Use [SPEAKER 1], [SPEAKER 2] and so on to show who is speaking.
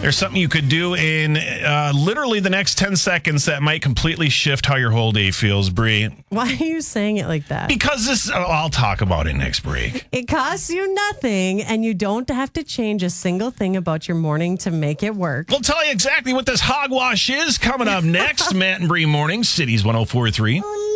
[SPEAKER 1] There's something you could do in literally the next 10 seconds that might completely shift how your whole day feels, Brie.
[SPEAKER 2] Why are you saying it like that?
[SPEAKER 1] Because I'll talk about it next break.
[SPEAKER 2] It costs you nothing, and you don't have to change a single thing about your morning to make it work.
[SPEAKER 1] We'll tell you exactly what this hogwash is coming up next. Matt and Brie Mornings, Cities 104.3.